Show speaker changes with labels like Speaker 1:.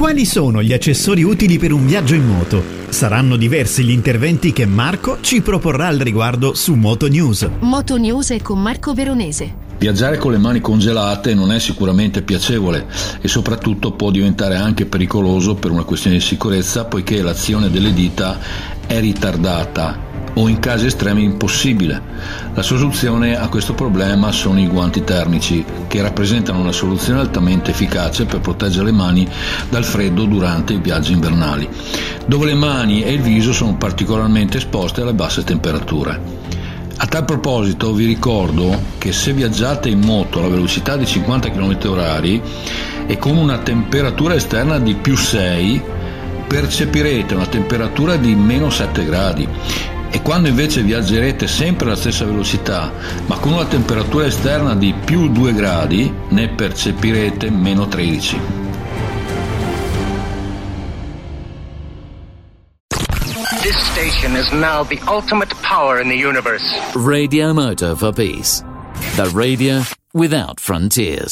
Speaker 1: Quali sono gli accessori utili per un viaggio in moto? Saranno diversi gli interventi che Marco ci proporrà al riguardo su Moto News.
Speaker 2: Moto News è con Marco Veronese.
Speaker 3: Viaggiare con le mani congelate non è sicuramente piacevole e soprattutto può diventare anche pericoloso per una questione di sicurezza, poiché l'azione delle dita è ritardata o in casi estremi impossibile. La soluzione a questo problema sono i guanti termici, che rappresentano una soluzione altamente efficace per proteggere le mani dal freddo durante i viaggi invernali, dove le mani e il viso sono particolarmente esposte alle basse temperature. A tal proposito vi ricordo che se viaggiate in moto alla velocità di 50 km/h e con una temperatura esterna di +6, percepirete una temperatura di -7 gradi. E quando invece viaggerete sempre alla stessa velocità, ma con una temperatura esterna di +2 gradi, ne percepirete -13.
Speaker 4: This station is now the ultimate power in the universe.
Speaker 5: Radio Moto for Peace. The radio without frontiers.